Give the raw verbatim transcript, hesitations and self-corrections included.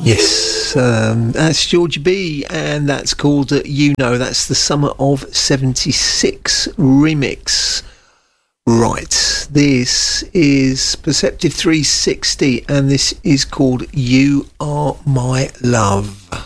Yes, um, that's Georgie B, and that's called uh, You Know. That's the Summer of seventy-six remix. Right, this is Perceptive three sixty, and this is called You Are My Love.